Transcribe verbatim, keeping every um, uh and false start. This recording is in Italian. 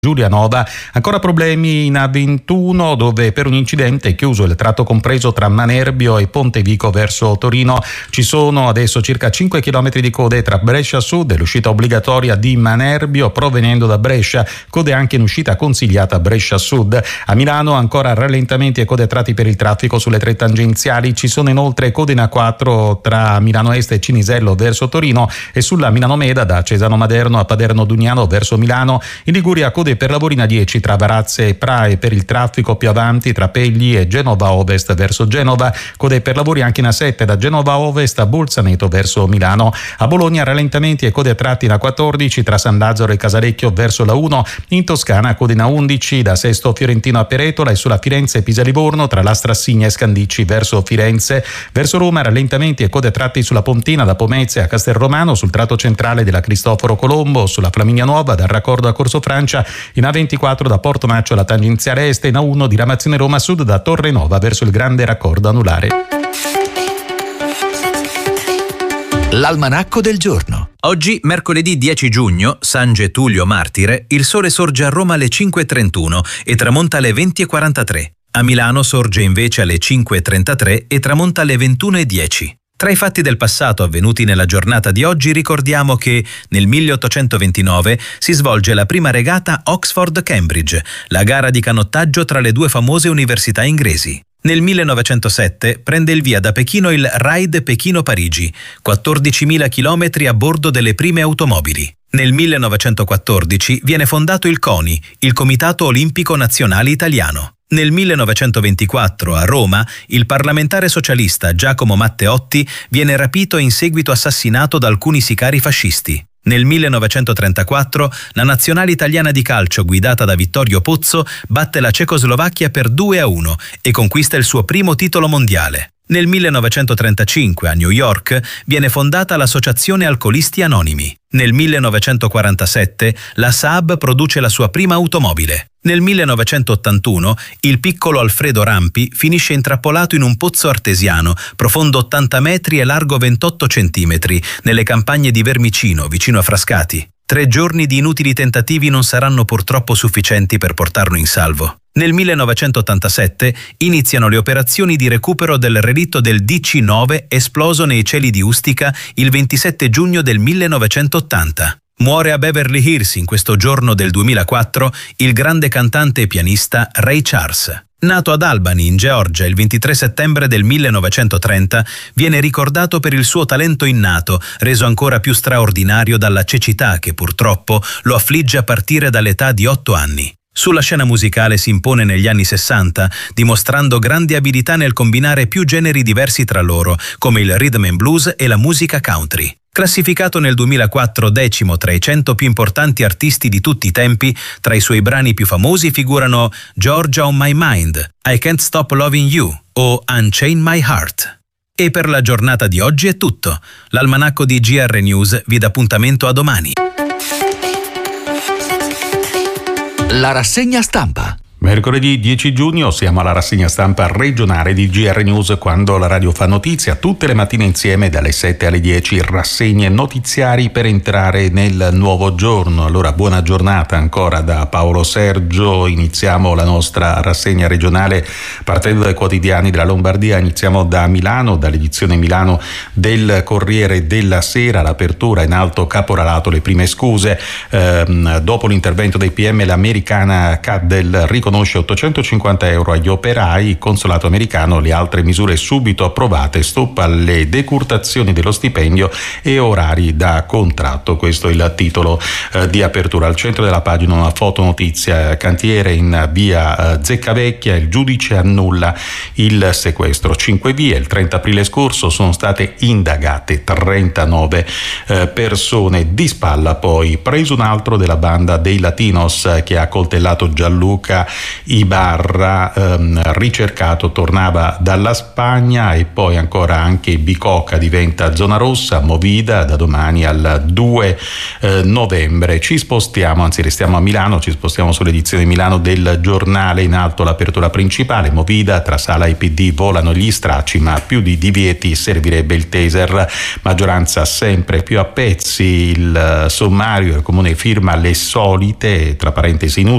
Giulianova. Ancora problemi in A ventuno, dove per un incidente è chiuso il tratto compreso tra Manerbio e Pontevico verso Torino. Ci sono adesso circa cinque chilometri di code tra Brescia Sud e l'uscita obbligatoria di Manerbio provenendo da Brescia, code anche in uscita consigliata Brescia Sud. A Milano ancora rallentamenti e code a tratti per il traffico sulle tre tangenziali. Ci sono inoltre code in A quattro tra Milano Est e Cinisello verso Torino e sulla Milano Meda da Cesano Maderno a Paderno Dugnano verso Milano. In Liguria code per lavori in A dieci tra Varazze e Prae per il traffico più avanti tra Pegli e Genova Ovest verso Genova, code per lavori anche in A sette da Genova Ovest a Bolzaneto verso Milano. A Bologna rallentamenti e code a tratti in A quattordici tra San Lazzaro e Casalecchio verso la uno. In Toscana code in A undici da Sesto Fiorentino a Peretola e sulla Firenze Pisa Livorno tra Lastrassigna e Scandicci verso Firenze. Verso Roma rallentamenti e code a tratti sulla Pontina da Pomezia a Castelromano, sul tratto centrale della Cristoforo Colombo, sulla Flaminia Nuova dal raccordo a Corso Francia, in A ventiquattro da Porto Maccio alla tangenziale est e in A uno diramazione Roma Sud da Torre Nova verso il grande raccordo anulare. L'almanacco del giorno. Oggi, mercoledì dieci giugno, San Getulio Martire, il sole sorge a Roma alle cinque e trentuno e tramonta alle venti e quarantatré. A Milano sorge invece alle cinque e trentatré e tramonta alle ventuno e dieci. Tra i fatti del passato avvenuti nella giornata di oggi ricordiamo che nel milleottocentoventinove si svolge la prima regata Oxford-Cambridge, la gara di canottaggio tra le due famose università inglesi. Nel millenovecentosette prende il via da Pechino il Ride Pechino-Parigi, quattordicimila chilometri a bordo delle prime automobili. Nel millenovecentoquattordici viene fondato il CONI, il Comitato Olimpico Nazionale Italiano. Nel millenovecentoventiquattro, a Roma, il parlamentare socialista Giacomo Matteotti viene rapito e in seguito assassinato da alcuni sicari fascisti. Nel millenovecentotrentaquattro, la nazionale italiana di calcio, guidata da Vittorio Pozzo, batte la Cecoslovacchia per due a uno e conquista il suo primo titolo mondiale. Nel millenovecentotrentacinque, a New York, viene fondata l'Associazione Alcolisti Anonimi. Nel millenovecentoquarantasette, la Saab produce la sua prima automobile. Nel millenovecentottantuno, il piccolo Alfredo Rampi finisce intrappolato in un pozzo artesiano, profondo ottanta metri e largo ventotto centimetri, nelle campagne di Vermicino, vicino a Frascati. Tre giorni di inutili tentativi non saranno purtroppo sufficienti per portarlo in salvo. Nel millenovecentottantasette iniziano le operazioni di recupero del relitto del D C nove esploso nei cieli di Ustica il ventisette giugno del millenovecentottanta. Muore a Beverly Hills in questo giorno del duemilaquattro il grande cantante e pianista Ray Charles. Nato ad Albany, in Georgia, il ventitré settembre del millenovecentotrenta, viene ricordato per il suo talento innato, reso ancora più straordinario dalla cecità che purtroppo lo affligge a partire dall'età di otto anni. Sulla scena musicale si impone negli anni sessanta, dimostrando grandi abilità nel combinare più generi diversi tra loro, come il rhythm and blues e la musica country. Classificato nel duemilaquattro decimo tra i cento più importanti artisti di tutti i tempi, tra i suoi brani più famosi figurano Georgia on My Mind, I Can't Stop Loving You o Unchain My Heart. E per la giornata di oggi è tutto. L'almanacco di G R News vi dà appuntamento a domani. La rassegna stampa. Mercoledì dieci giugno siamo alla rassegna stampa regionale di G R News, quando la radio fa notizia tutte le mattine insieme dalle sette alle dieci, rassegne notiziari per entrare nel nuovo giorno. Allora buona giornata ancora da Paolo Sergio. Iniziamo la nostra rassegna regionale partendo dai quotidiani della Lombardia. Iniziamo da Milano, dall'edizione Milano del Corriere della Sera. L'apertura in alto caporalato, le prime scuse. Ehm, dopo l'intervento dei P M l'americana Caddell riconosce riconosce ottocentocinquanta euro agli operai, il consolato americano le altre misure subito approvate, stop alle decurtazioni dello stipendio e orari da contratto. Questo è il titolo eh, di apertura. Al centro della pagina una fotonotizia: cantiere in via eh, Zeccavecchia, il giudice annulla il sequestro. Cinque vie, il trenta aprile scorso sono state indagate trentanove eh, persone. Di spalla poi preso un altro della banda dei Latinos che ha coltellato Gianluca Ibarra, ehm, ricercato, tornava dalla Spagna. E poi ancora anche Bicocca diventa zona rossa, Movida da domani al due eh, novembre. Ci spostiamo, anzi restiamo a Milano, ci spostiamo sull'edizione Milano del Giornale. In alto l'apertura principale, Movida, tra Sala e P D volano gli stracci, ma più di divieti servirebbe il taser, maggioranza sempre più a pezzi, il sommario, il comune firma le solite, tra parentesi inutili,